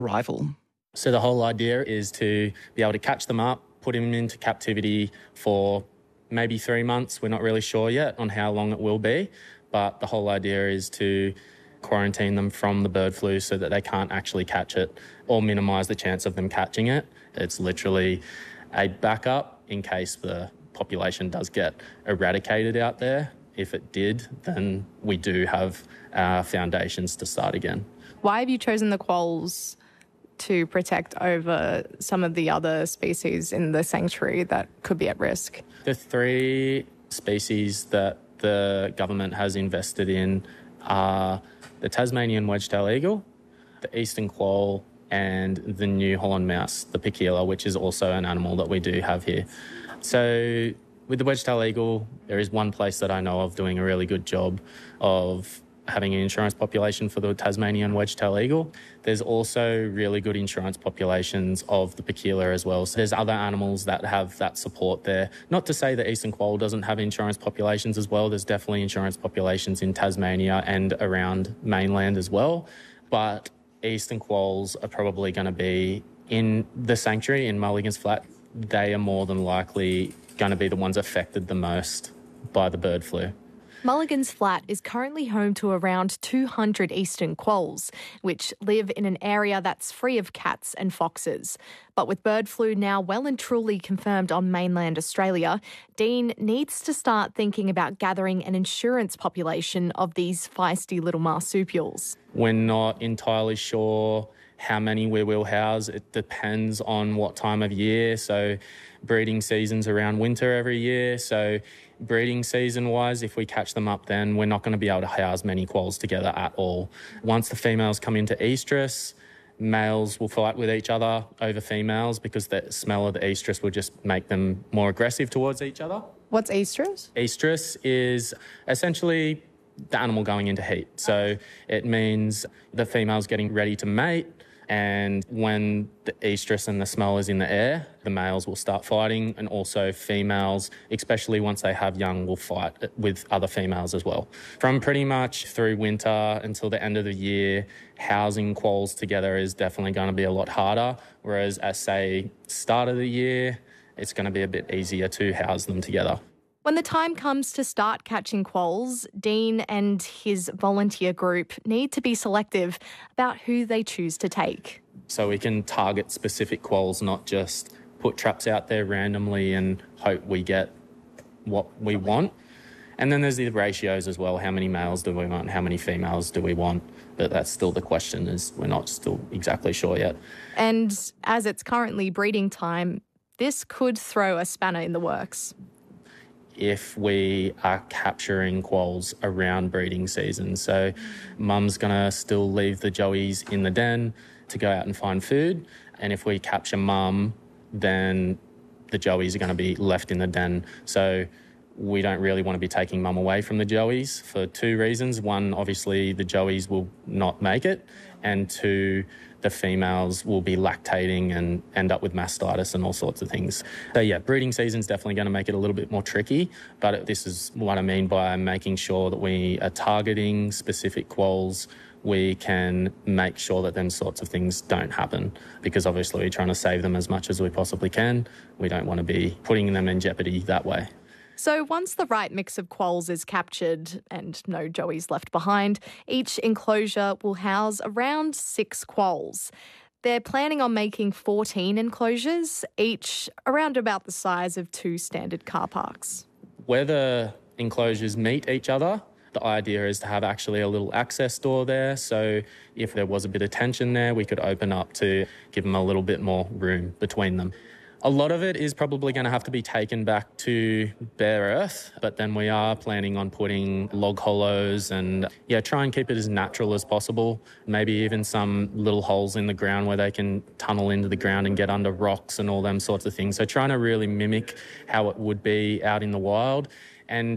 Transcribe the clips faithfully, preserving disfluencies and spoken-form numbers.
rival? So the whole idea is to be able to catch them up, put them into captivity for maybe three months. We're not really sure yet on how long it will be, but the whole idea is to quarantine them from the bird flu so that they can't actually catch it or minimise the chance of them catching it. It's literally a backup in case the population does get eradicated out there. If it did, then we do have our foundations to start again. Why have you chosen the quolls to protect over some of the other species in the sanctuary that could be at risk? The three species that the government has invested in are the Tasmanian wedge-tailed eagle, the eastern quoll, and the New Holland mouse, the Poecila, which is also an animal that we do have here. So with the wedge-tailed eagle, there is one place that I know of doing a really good job of having an insurance population for the Tasmanian wedge-tailed eagle. There's also really good insurance populations of the Poecila as well. So there's other animals that have that support there. Not to say that eastern quoll doesn't have insurance populations as well. There's definitely insurance populations in Tasmania and around mainland as well. But eastern quolls are probably going to be in the sanctuary in Mulligan's Flat. They are more than likely going to be the ones affected the most by the bird flu. Mulligan's Flat is currently home to around two hundred eastern quolls, which live in an area that's free of cats and foxes. But with bird flu now well and truly confirmed on mainland Australia, Dean needs to start thinking about gathering an insurance population of these feisty little marsupials. We're not entirely sure how many we will house. It depends on what time of year. So breeding season's around winter every year. So breeding season-wise, if we catch them up, then we're not going to be able to house many quolls together at all. Once the females come into estrus, males will fight with each other over females because the smell of the estrus will just make them more aggressive towards each other. What's estrus? Estrus is essentially the animal going into heat. So it means the female's getting ready to mate, and when the estrus and the smell is in the air, the males will start fighting, and also females, especially once they have young, will fight with other females as well. From pretty much through winter until the end of the year, housing quolls together is definitely going to be a lot harder, whereas at, say, start of the year, it's going to be a bit easier to house them together. When the time comes to start catching quolls, Dean and his volunteer group need to be selective about who they choose to take. So we can target specific quolls, not just put traps out there randomly and hope we get what we want. And then there's the ratios as well. How many males do we want? How many females do we want? But that's still the question, is we're not still exactly sure yet. And as it's currently breeding time, this could throw a spanner in the works. If we are capturing quolls around breeding season. So mum's going to still leave the joeys in the den to go out and find food. And if we capture mum, then the joeys are going to be left in the den. So we don't really want to be taking mum away from the joeys for two reasons. One, obviously the joeys will not make it. And two, the females will be lactating and end up with mastitis and all sorts of things. So yeah, breeding season's definitely going to make it a little bit more tricky, but this is what I mean by making sure that we are targeting specific quolls. We can make sure that them sorts of things don't happen, because obviously we're trying to save them as much as we possibly can. We don't want to be putting them in jeopardy that way. So once the right mix of quolls is captured and no joeys left behind, each enclosure will house around six quolls. They're planning on making fourteen enclosures, each around about the size of two standard car parks. Where the enclosures meet each other, the idea is to have actually a little access door there. So if there was a bit of tension there, we could open up to give them a little bit more room between them. A lot of it is probably going to have to be taken back to bare earth, but then we are planning on putting log hollows and, yeah, try and keep it as natural as possible. Maybe even some little holes in the ground where they can tunnel into the ground and get under rocks and all them sorts of things. So trying to really mimic how it would be out in the wild. And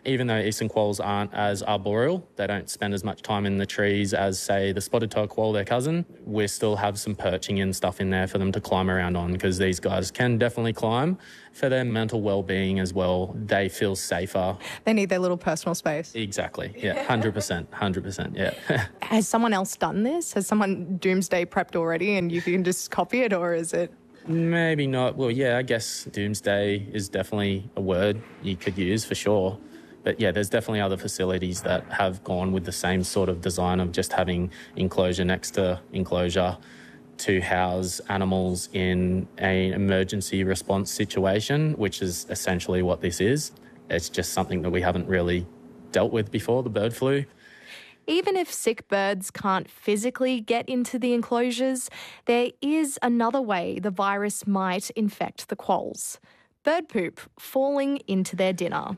Even though eastern quolls aren't as arboreal, they don't spend as much time in the trees as, say, the spotted-tailed quoll, their cousin, we still have some perching and stuff in there for them to climb around on, because these guys can definitely climb. For their mental well-being as well, they feel safer. They need their little personal space. Exactly, yeah, one hundred percent, one hundred percent, yeah. Has someone else done this? Has someone doomsday prepped already and you can just copy it, or is it... Maybe not. Well, yeah, I guess doomsday is definitely a word you could use for sure. But yeah, there's definitely other facilities that have gone with the same sort of design of just having enclosure next to enclosure to house animals in an emergency response situation, which is essentially what this is. It's just something that we haven't really dealt with before, the bird flu. Even if sick birds can't physically get into the enclosures, there is another way the virus might infect the quolls: bird poop falling into their dinner.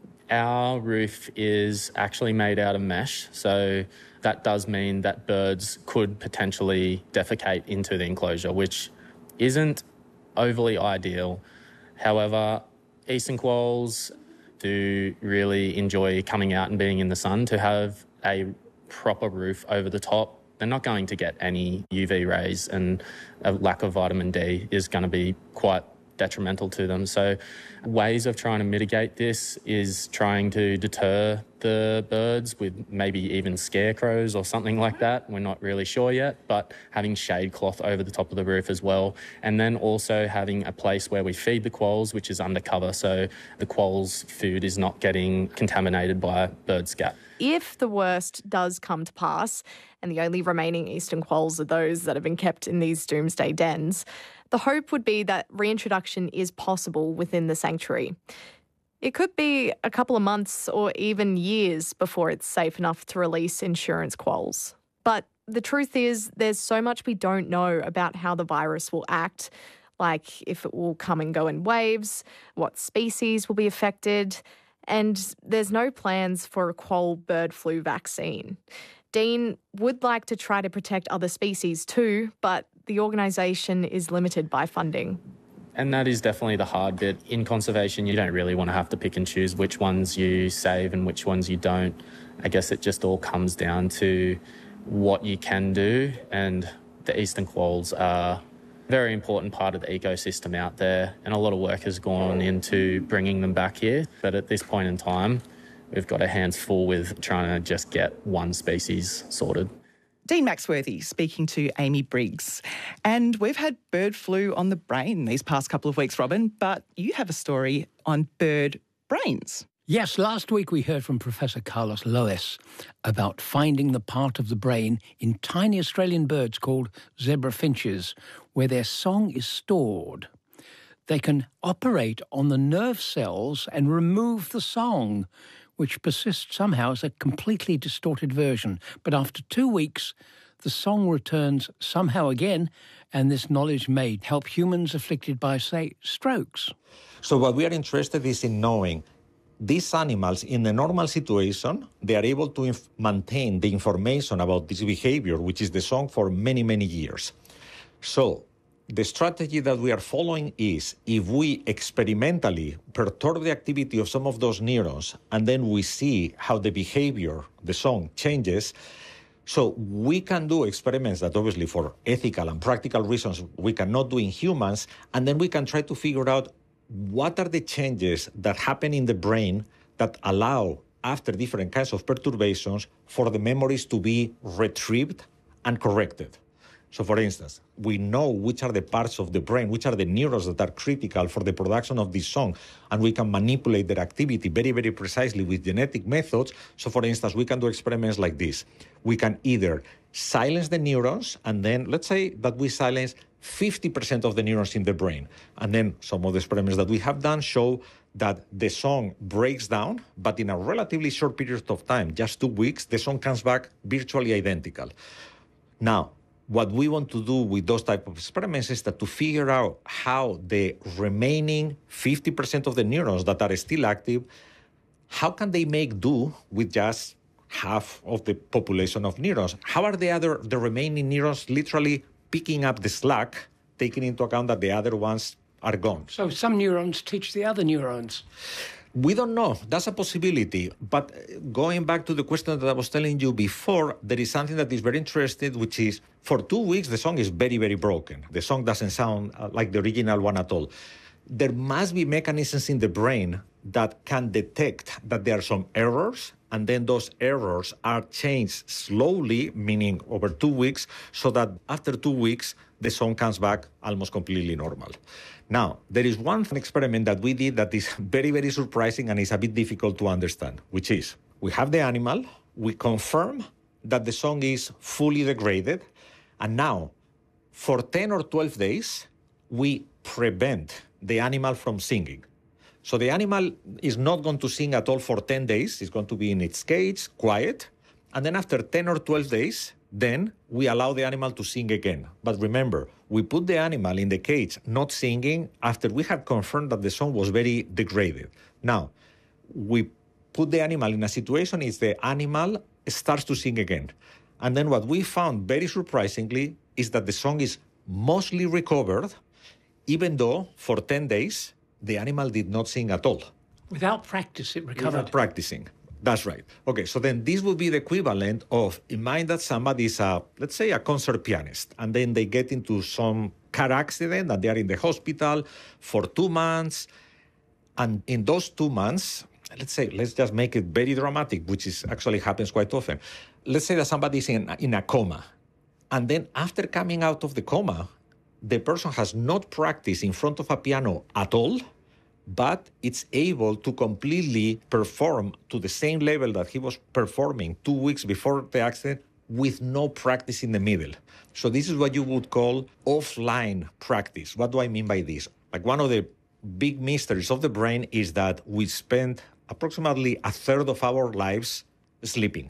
Our roof is actually made out of mesh, so that does mean that birds could potentially defecate into the enclosure, which isn't overly ideal. However, eastern quolls do really enjoy coming out and being in the sun. To have a proper roof over the top, they're not going to get any U V rays, and a lack of vitamin D is going to be quite detrimental to them. So ways of trying to mitigate this is trying to deter the birds with maybe even scarecrows or something like that. We're not really sure yet, but having shade cloth over the top of the roof as well. And then also having a place where we feed the quolls, which is undercover, so the quolls' food is not getting contaminated by bird scat. If the worst does come to pass, and the only remaining eastern quolls are those that have been kept in these doomsday dens, the hope would be that reintroduction is possible within the sanctuary. It could be a couple of months or even years before it's safe enough to release insurance quolls. But the truth is, there's so much we don't know about how the virus will act, like if it will come and go in waves, what species will be affected, and there's no plans for a quoll bird flu vaccine. Dean would like to try to protect other species too, but the organisation is limited by funding. And that is definitely the hard bit. In conservation, you don't really want to have to pick and choose which ones you save and which ones you don't. I guess it just all comes down to what you can do, and the eastern quolls are a very important part of the ecosystem out there, and a lot of work has gone into bringing them back here. But at this point in time, we've got our hands full with trying to just get one species sorted. Dean Maxworthy speaking to Amy Briggs. And we've had bird flu on the brain these past couple of weeks, Robin, but you have a story on bird brains. Yes, last week we heard from Professor Carlos Lois about finding the part of the brain in tiny Australian birds called zebra finches, where their song is stored. They can operate on the nerve cells and remove the song, which persists somehow as a completely distorted version. But after two weeks, the song returns somehow again, and this knowledge may help humans afflicted by, say, strokes. So what we are interested is in knowing these animals, in the normal situation, they are able to inf- maintain the information about this behavior, which is the song, for many, many years. So the strategy that we are following is, if we experimentally perturb the activity of some of those neurons, and then we see how the behavior, the song, changes, so we can do experiments that obviously for ethical and practical reasons we cannot do in humans, and then we can try to figure out what are the changes that happen in the brain that allow, after different kinds of perturbations, for the memories to be retrieved and corrected. So, for instance, we know which are the parts of the brain, which are the neurons that are critical for the production of this song, and we can manipulate their activity very, very precisely with genetic methods. So, for instance, we can do experiments like this. We can either silence the neurons, and then let's say that we silence fifty percent of the neurons in the brain. And then some of the experiments that we have done show that the song breaks down, but in a relatively short period of time, just two weeks, the song comes back virtually identical. Now, what we want to do with those type of experiments is that to figure out how the remaining fifty percent of the neurons that are still active, how can they make do with just half of the population of neurons? How are the other, the remaining neurons literally picking up the slack, taking into account that the other ones are gone? So some neurons teach the other neurons. We don't know. That's a possibility. But going back to the question that I was telling you before, there is something that is very interesting, which is for two weeks, the song is very, very broken. The song doesn't sound like the original one at all. There must be mechanisms in the brain that can detect that there are some errors, and then those errors are changed slowly, meaning over two weeks, so that after two weeks, the song comes back almost completely normal. Now, there is one experiment that we did that is very, very surprising and is a bit difficult to understand, which is we have the animal, we confirm that the song is fully degraded, and now for ten or twelve days, we prevent the animal from singing. So the animal is not going to sing at all for ten days. It's going to be in its cage, quiet. And then after ten or twelve days, then we allow the animal to sing again. But remember, we put the animal in the cage not singing after we had confirmed that the song was very degraded. Now, we put the animal in a situation is the animal starts to sing again. And then what we found, very surprisingly, is that the song is mostly recovered, even though for ten days, the animal did not sing at all. Without practice, it recovered. Without practicing. That's right. Okay, so then this would be the equivalent of, imagine that somebody is a, let's say, a concert pianist, and then they get into some car accident and they are in the hospital for two months. And in those two months, let's say, let's just make it very dramatic, which is actually happens quite often. Let's say that somebody is in, in a coma. And then after coming out of the coma, the person has not practiced in front of a piano at all, but it's able to completely perform to the same level that he was performing two weeks before the accident with no practice in the middle. So this is what you would call offline practice. What do I mean by this? Like one of the big mysteries of the brain is that we spend approximately a third of our lives sleeping.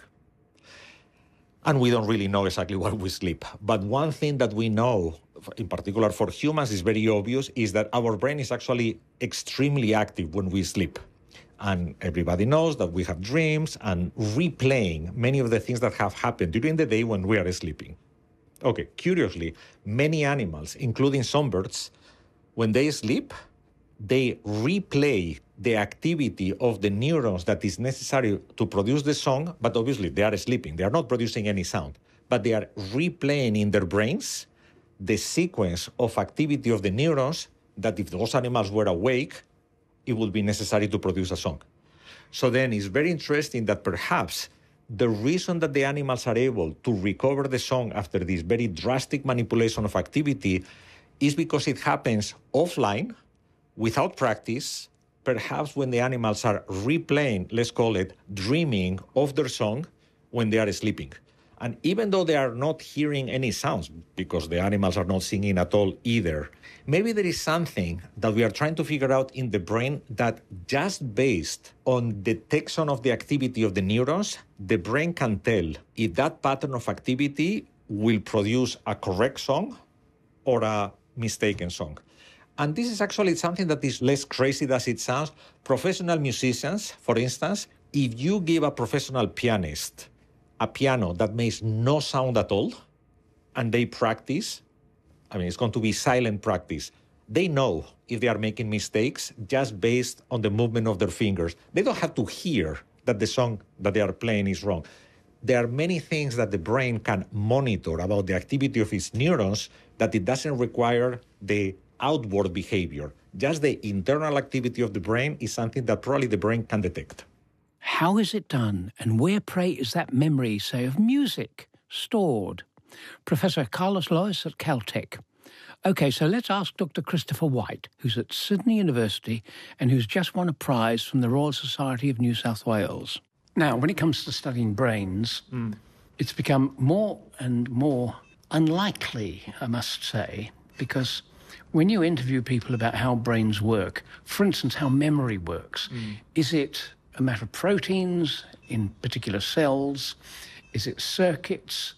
And we don't really know exactly what we sleep. But one thing that we know, in particular for humans, is very obvious, is that our brain is actually extremely active when we sleep. And everybody knows that we have dreams and replaying many of the things that have happened during the day when we are sleeping. Okay, curiously, many animals, including some birds, when they sleep, they replay the activity of the neurons that is necessary to produce the song, but obviously they are sleeping. They are not producing any sound, but they are replaying in their brains the sequence of activity of the neurons that if those animals were awake, it would be necessary to produce a song. So then it's very interesting that perhaps the reason that the animals are able to recover the song after this very drastic manipulation of activity is because it happens offline, without practice, perhaps when the animals are replaying, let's call it dreaming of their song when they are sleeping. And even though they are not hearing any sounds, because the animals are not singing at all either, maybe there is something that we are trying to figure out in the brain that just based on detection of the activity of the neurons, the brain can tell if that pattern of activity will produce a correct song or a mistaken song. And this is actually something that is less crazy as it sounds. Professional musicians, for instance, if you give a professional pianist a piano that makes no sound at all, and they practice, I mean, it's going to be silent practice. They know if they are making mistakes just based on the movement of their fingers. They don't have to hear that the song that they are playing is wrong. There are many things that the brain can monitor about the activity of its neurons that it doesn't require the outward behavior. Just the internal activity of the brain is something that probably the brain can detect. How is it done, and where, pray, is that memory, say, of music stored? Professor Carlos Lois at Caltech. OK, so let's ask Doctor Christopher White, who's at Sydney University and who's just won a prize from the Royal Society of New South Wales. Now, when it comes to studying brains, mm. it's become more and more unlikely, I must say, because when you interview people about how brains work, for instance, how memory works, mm. is it a matter of proteins in particular cells? Is it circuits?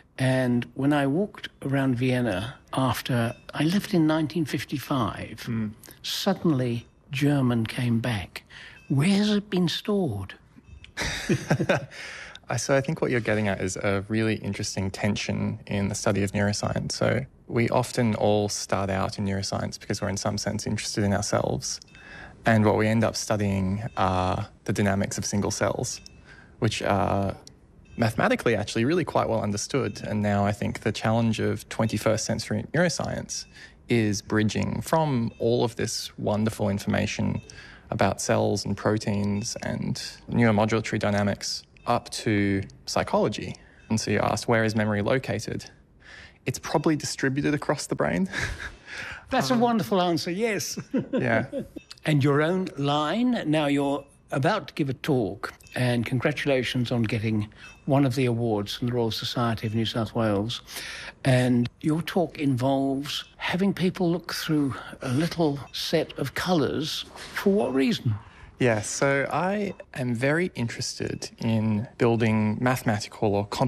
And when I walked around Vienna after, I left in nineteen fifty-five, mm. suddenly German came back. Where has it been stored? So I think what you're getting at is a really interesting tension in the study of neuroscience. So we often all start out in neuroscience because we're in some sense interested in ourselves. And what we end up studying are the dynamics of single cells, which are mathematically actually really quite well understood. And now I think the challenge of twenty-first century neuroscience is bridging from all of this wonderful information about cells and proteins and neuromodulatory dynamics up to psychology. And so you asked, where is memory located? It's probably distributed across the brain. That's um, a wonderful answer, yes. Yeah. And your own line. Now you're about to give a talk, and congratulations on getting one of the awards from the Royal Society of New South Wales. And your talk involves having people look through a little set of colours. For what reason? Yeah, so I am very interested in building mathematical or